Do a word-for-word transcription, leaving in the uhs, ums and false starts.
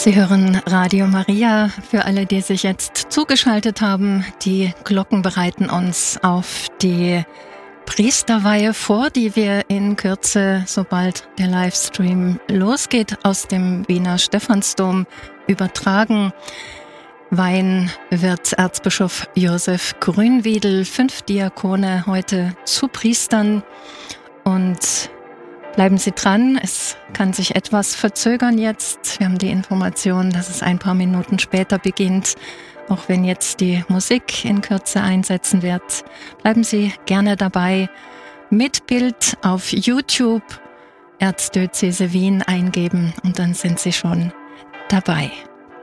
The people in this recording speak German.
Sie hören Radio Maria. Für alle, die sich jetzt zugeschaltet haben, die Glocken bereiten uns auf die Priesterweihe vor, die wir in Kürze, sobald der Livestream losgeht, aus dem Wiener Stephansdom übertragen. Weihen wird Erzbischof Josef Grünwiedel, fünf Diakone heute zu Priestern. Und bleiben Sie dran, es kann sich etwas verzögern jetzt. Wir haben die Information, dass es ein paar Minuten später beginnt, auch wenn jetzt die Musik in Kürze einsetzen wird. Bleiben Sie gerne dabei. Mit Bild auf YouTube Erzdiözese Wien eingeben und dann sind Sie schon dabei.